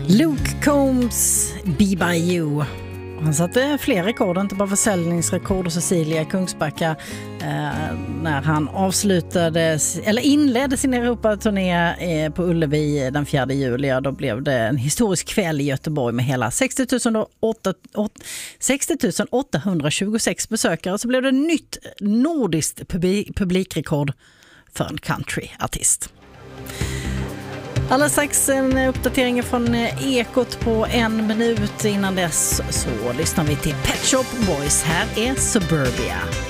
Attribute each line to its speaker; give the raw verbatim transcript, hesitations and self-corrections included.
Speaker 1: Luke Combs, Be By You. Han satte fler rekord, inte bara försäljningsrekord och Cecilia Kungsbacka eh, när han avslutade eller inledde sin Europaturné eh, på Ullevi den fjärde juli. Då blev det en historisk kväll i Göteborg med hela sextio tusen åttahundratjugosex besökare. Så blev det nytt nordiskt publik- publikrekord för en countryartist. Alldeles strax en uppdatering från Ekot på en minut. Innan dess så lyssnar vi till Pet Shop Boys. Här är Suburbia.